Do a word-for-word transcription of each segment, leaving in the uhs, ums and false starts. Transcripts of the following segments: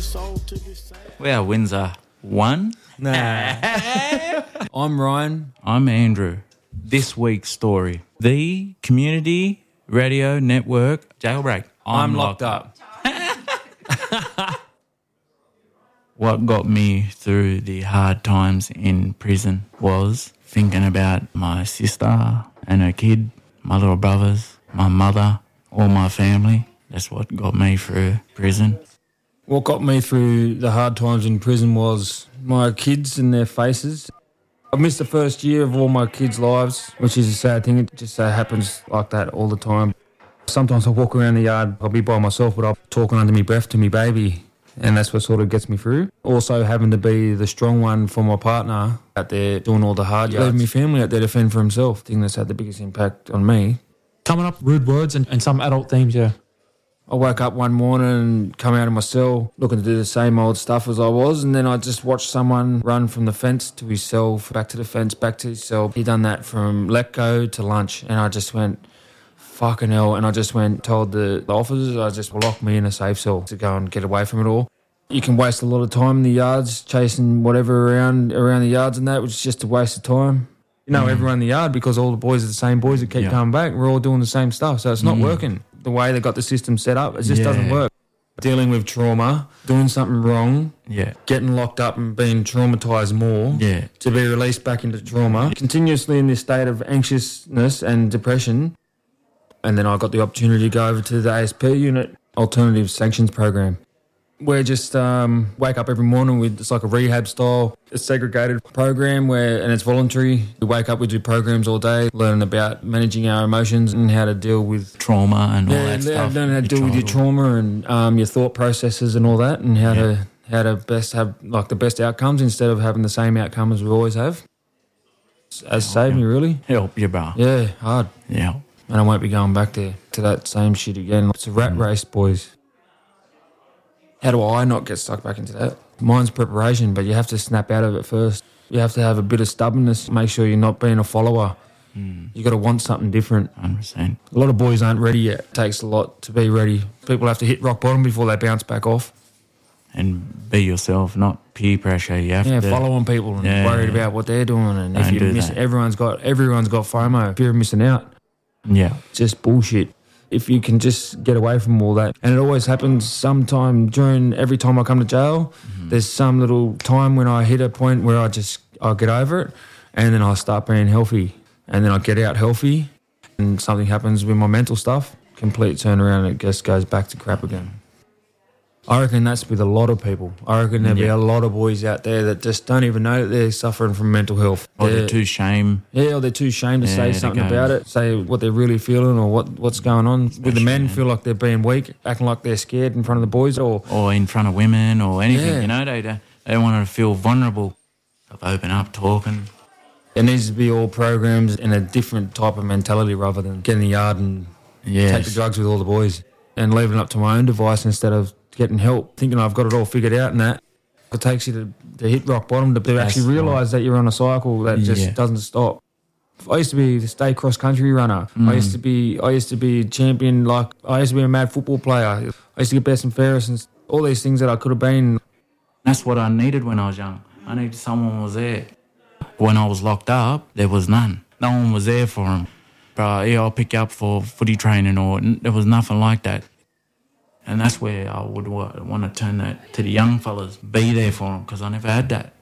We are Windsor one. Nah. I'm Ryan. I'm Andrew. This week's story. The Community Radio Network jailbreak. I'm, I'm locked, locked up. up. What got me through the hard times in prison was thinking about my sister and her kid, my little brothers, my mother, all my family. That's what got me through prison. What got me through the hard times in prison was my kids and their faces. I missed the first year of all my kids' lives, which is a sad thing. It just uh, happens like that all the time. Sometimes I walk around the yard, I'll be by myself, but I'm talking under my breath to my baby, and that's what sort of gets me through. Also having to be the strong one for my partner out there doing all the hard yards. Leaving my family out there to fend for himself, the thing that's had the biggest impact on me. Coming up rude words and, and some adult themes, yeah. I woke up one morning and come out of my cell looking to do the same old stuff as I was, and then I just watched someone run from the fence to his cell, back to the fence, back to his cell. He done that from let go to lunch, and I just went, fucking hell, and I just went, told the, the officers, I just locked me in a safe cell to go and get away from it all. You can waste a lot of time in the yards, chasing whatever around around the yards and that, which is just a waste of time. You know, mm. everyone in the yard, because all the boys are the same boys that keep yeah. coming back, we're all doing the same stuff, so it's not mm. working. The way they got the system set up, it just yeah. doesn't work. Dealing with trauma, doing something wrong, yeah, getting locked up and being traumatised more, yeah, to be released back into trauma, continuously in this state of anxiousness and depression. And then I got the opportunity to go over to the A S P unit, Alternative Sanctions Program. We're just um, wake up every morning with, it's like a rehab style, a segregated program where, and it's voluntary. We wake up, we do programs all day, learning about managing our emotions and how to deal with trauma and all yeah, that stuff. Learning how to deal childhood. with your trauma and um, your thought processes and all that, and how yeah. to how to best have like the best outcomes instead of having the same outcome as we always have. Has saved me really. Help you, bro. Yeah, hard. Yeah. And I won't be going back there to that same shit again. It's a rat mm. race, boys. How do I not get stuck back into that? Mine's preparation, but you have to snap out of it first. You have to have a bit of stubbornness, make sure you're not being a follower. Mm. You got to want something different. one hundred percent. A lot of boys aren't ready yet. It takes a lot to be ready. People have to hit rock bottom before they bounce back off. And be yourself, not peer pressure. You have yeah, to... following people and yeah, worried about what they're doing. And Don't if you do miss, that. everyone's got everyone's got FOMO, fear of missing out. Yeah. Just bullshit. If you can just get away from all that. And it always happens sometime during, every time I come to jail, mm-hmm. there's some little time when I hit a point where I just, I'll get over it and then I'll start being healthy. And then I'll get out healthy and something happens with my mental stuff, complete turnaround and it just goes back to crap again. I reckon that's with a lot of people. I reckon there'll yeah. be a lot of boys out there that just don't even know that they're suffering from mental health. Or they're, they're too shame. Yeah, or they're too ashamed to yeah, say something about it, say what they're really feeling or what, what's going on. Especially, with the men, feel like they're being weak, acting like they're scared in front of the boys. Or or in front of women or anything, yeah. you know. They, they, they want to feel vulnerable. Open up, talking. It needs to be all programs in a different type of mentality rather than get in the yard and yes. take the drugs with all the boys and leaving it up to my own device instead of getting help, thinking I've got it all figured out and that. It takes you to, to hit rock bottom, to, to actually realise that you're on a cycle that just yeah. doesn't stop. I used to be the state cross-country runner. Mm. I used to be I used to be a champion, like I used to be a mad football player. I used to get best and fairest and all these things that I could have been. That's what I needed when I was young. I needed someone was there. When I was locked up, there was none. No one was there for him. Bro, yeah, I'll pick you up for footy training or there was nothing like that. And that's where I would want to turn that to the young fellas, be there for them, because I never had that.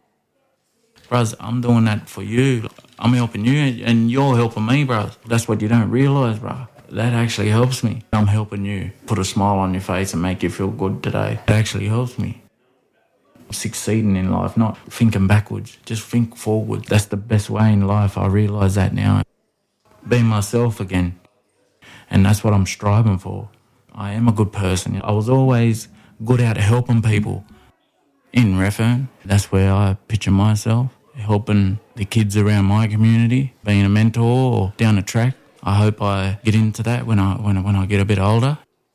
Bros, I'm doing that for you. I'm helping you, and you're helping me, bros. That's what you don't realise, bro. That actually helps me. I'm helping you put a smile on your face and make you feel good today. It actually helps me. Succeeding in life, not thinking backwards. Just think forward. That's the best way in life. I realise that now. Being myself again. And that's what I'm striving for. I am a good person. I was always good at helping people. In Redfern, that's where I picture myself, helping the kids around my community, being a mentor or down the track. I hope I get into that when I when, when I get a bit older.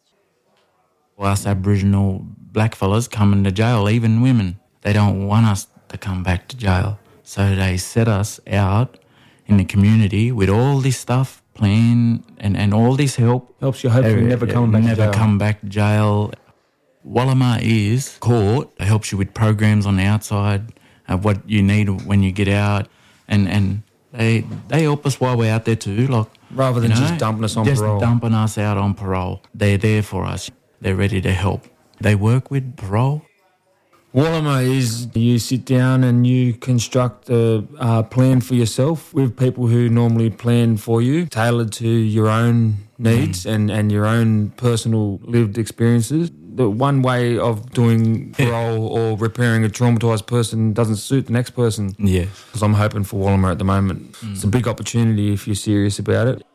Us Aboriginal black fellas coming to jail, even women, they don't want us to come back to jail. So they set us out in the community with all this stuff, plan and, and all this help. Helps you hopefully never come back never to jail. come back to jail. Walama is court. It helps you with programs on the outside of what you need when you get out, and, and they they help us while we're out there too. Like Rather than you know, just dumping us on just parole. dumping us out on parole. They're there for us. They're ready to help. They work with parole. Walama is you sit down and you construct a uh, plan for yourself with people who normally plan for you, tailored to your own needs mm. and, and your own personal lived experiences. The one way of doing parole or repairing a traumatised person doesn't suit the next person. Yeah. Because I'm hoping for Walama at the moment. Mm. It's a big opportunity if you're serious about it.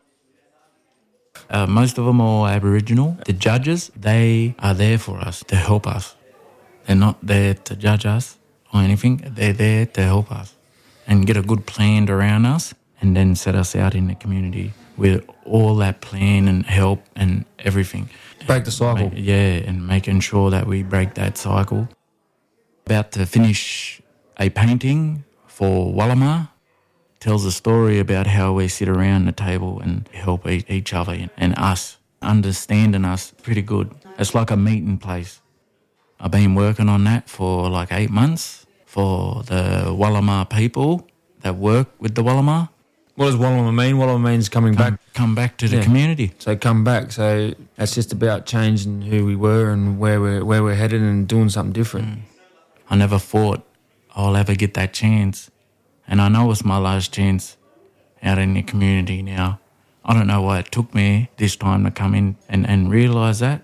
Uh, most of them are Aboriginal. The judges, they are there for us, to help us. They're not there to judge us or anything. They're there to help us and get a good plan around us and then set us out in the community with all that plan and help and everything. Break the cycle. Yeah, and making sure that we break that cycle. About to finish a painting for Walama. Tells a story about how we sit around the table and help each other and us, understanding us pretty good. It's like a meeting place. I've been working on that for like eight months for the Walama people that work with the Walama. What does Walama mean? Walama means coming come, back. Come back to the yeah. community. So come back. So it's just about changing who we were and where we're, where we're headed and doing something different. Mm. I never thought I'll ever get that chance. And I know it's my last chance out in the community now. I don't know why it took me this time to come in and, and realise that.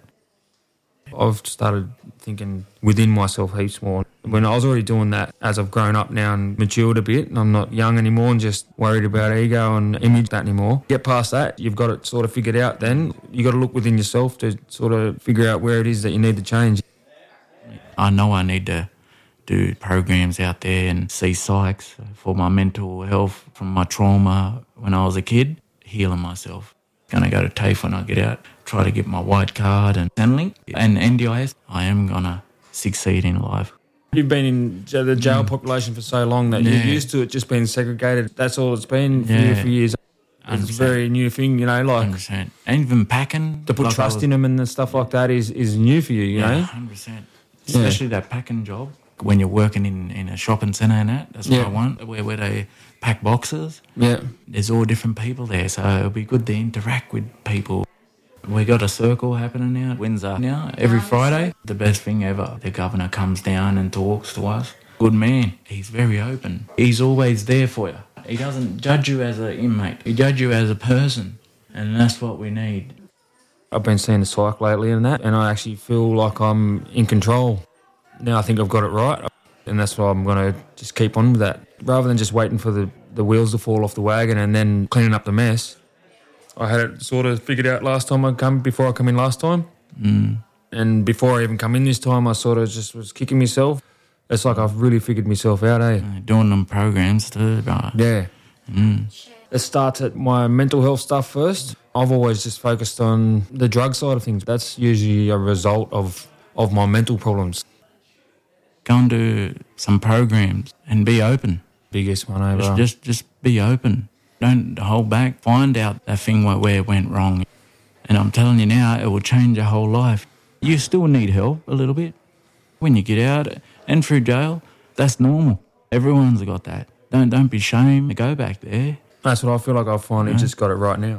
I've started thinking within myself heaps more. When I was already doing that as I've grown up now and matured a bit, and I'm not young anymore and just worried about ego and image that anymore. Get past that, you've got it sort of figured out then. You've got to look within yourself to sort of figure out where it is that you need to change. I know I need to do programs out there and see psychs for my mental health from my trauma when I was a kid, healing myself. Going to go to TAFE when I get out, try to get my white card and Centrelink and N D I S. I am going to succeed in life. You've been in the jail mm. population for so long that yeah. you're used to it just being segregated. That's all it's been for, yeah. you for years. It's a very new thing, you know, like... one hundred percent. And even packing. To put like trust was, in them and stuff like that is, is new for you, you yeah, know? one hundred percent. Especially yeah. that packing job. When you're working in, in a shopping centre and that, that's what yeah. I want, where, where they pack boxes. Yeah. There's all different people there, so it'll be good to interact with people. We got a circle happening now at Windsor now, every Friday. The best thing ever. The governor comes down and talks to us. Good man. He's very open. He's always there for you. He doesn't judge you as an inmate. He judges you as a person, and that's what we need. I've been seeing the psych lately and that, and I actually feel like I'm in control. Now I think I've got it right, and that's why I'm going to just keep on with that. Rather than just waiting for the, the wheels to fall off the wagon and then cleaning up the mess. I had it sort of figured out last time I come, before I come in last time. Mm. And before I even come in this time, I sort of just was kicking myself. It's like I've really figured myself out, eh? Doing them programs too, bro. Yeah. Mm. It starts at my mental health stuff first. I've always just focused on the drug side of things. That's usually a result of, of my mental problems. Go and do some programs and be open. Biggest one over. Just, just, just be open. Don't hold back. Find out that thing where it went wrong. And I'm telling you now, it will change your whole life. You still need help a little bit. When you get out and through jail, that's normal. Everyone's got that. Don't don't be ashamed to go back there. That's what I feel like I've finally yeah. just got it right now.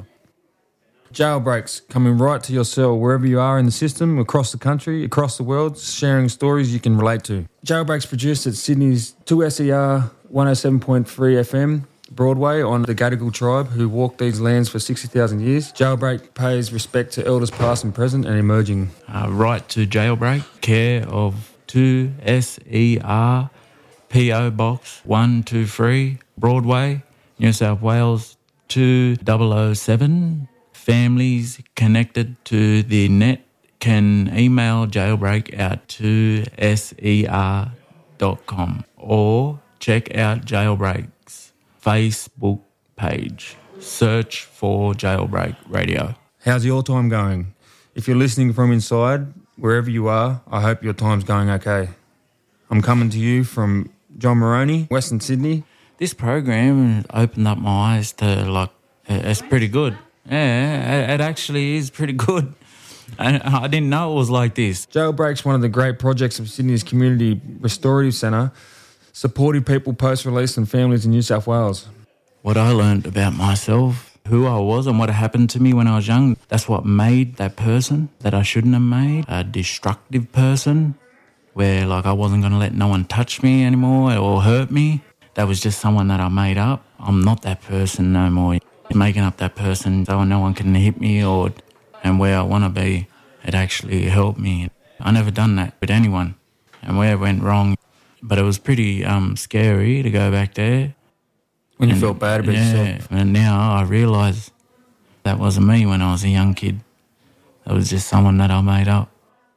Jailbreaks coming right to your cell wherever you are in the system, across the country, across the world, sharing stories you can relate to. Jailbreaks produced at Sydney's two S E R one oh seven point three F M Broadway on the Gadigal tribe who walked these lands for sixty thousand years. Jailbreak pays respect to elders past and present and emerging. Uh, right to Jailbreak, care of two S E R P O Box one two three Broadway, New South Wales two thousand seven. Families connected to the net can email Jailbreak at two S E R dot com or check out Jailbreak's Facebook page. Search for Jailbreak Radio. How's your time going? If you're listening from inside, wherever you are, I hope your time's going okay. I'm coming to you from John Moroney, Western Sydney. This program opened up my eyes to, like, it's pretty good. Yeah, it actually is pretty good. I, I didn't know it was like this. Jailbreak's one of the great projects of Sydney's Community Restorative Centre, supporting people post-release and families in New South Wales. What I learned about myself, who I was and what happened to me when I was young, that's what made that person that I shouldn't have made, a destructive person, where like I wasn't going to let no one touch me anymore or hurt me. That was just someone that I made up. I'm not that person no more. Making up that person so no one can hit me or and where I want to be, it actually helped me. I never done that with anyone, and where it went wrong, but it was pretty um, scary to go back there. When you and, felt bad about yeah, yourself. And now I realise that wasn't me when I was a young kid. It was just someone that I made up.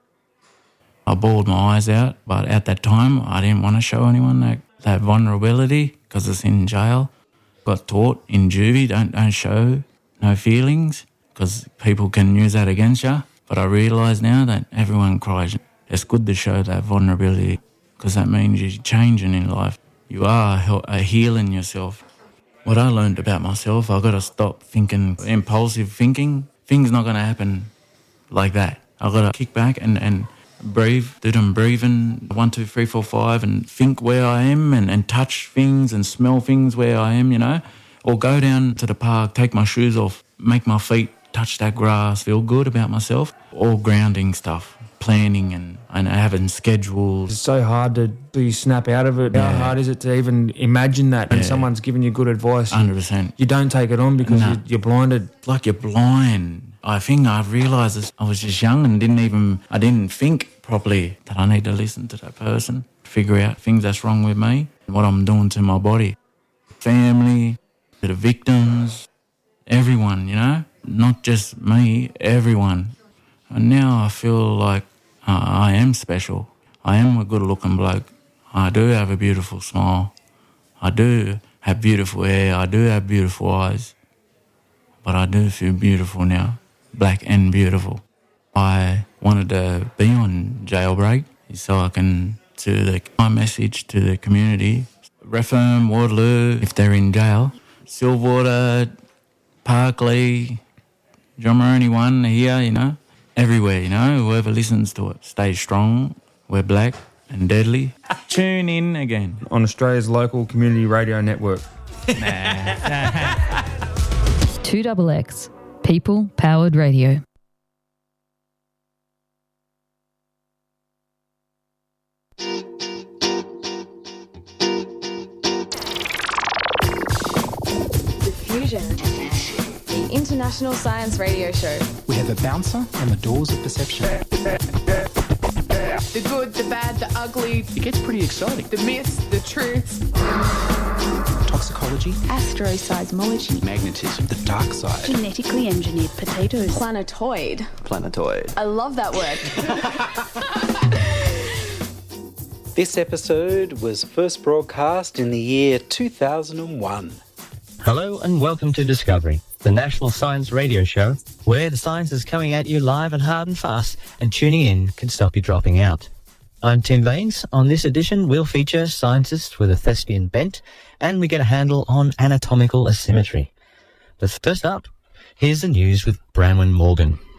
I bawled my eyes out, but at that time I didn't want to show anyone that, that vulnerability because it's in jail. Got taught in juvie, don't, don't show no feelings because people can use that against you. But I realise now that everyone cries. It's good to show that vulnerability because that means you're changing in life. You are he- healing yourself. What I learned about myself, I've got to stop thinking impulsive thinking. Things not going to happen like that. I've got to kick back and, and breathe, do them breathing, one, two, three, four, five, and think where I am and, and touch things and smell things where I am, you know. Or go down to the park, take my shoes off, make my feet touch that grass, feel good about myself. All grounding stuff, planning and, and having schedules. It's so hard to do you snap out of it. Yeah. How hard is it to even imagine that when Yeah. someone's giving you good advice? one hundred percent. You don't take it on because No. you, you're blinded. It's like you're blind. I think I realised this. I was just young and didn't even, I didn't think properly that I need to listen to that person, figure out things that's wrong with me, what I'm doing to my body. Family, to the victims, everyone, you know, not just me, everyone. And now I feel like uh, I am special. I am a good-looking bloke. I do have a beautiful smile. I do have beautiful hair. I do have beautiful eyes. But I do feel beautiful now, black and beautiful. I wanted to be on Jailbreak so I can, to the, my message to the community, Reform, Waterloo, if they're in jail, Silverwater, Parkley, John Maroney one here, you know, everywhere, you know, whoever listens to it, stay strong, we're black and deadly. Tune in again. On Australia's local community radio network. two X X, People Powered Radio. Diffusion, the international science radio show. We have a bouncer on the doors of perception. The good, the bad, the ugly. It gets pretty exciting. The myths, the truths. Toxicology, Astroseismology, magnetism, the dark side, genetically engineered potatoes, Planetoid. Planetoid. I love that word. This episode was first broadcast in the year two thousand one. Hello and welcome to Discovery, the national science radio show where the science is coming at you live and hard and fast, and tuning in can stop you dropping out. I'm Tim Baines. On this edition, we'll feature scientists with a thespian bent, and we get a handle on anatomical asymmetry. But first up, here's the news with Branwen Morgan.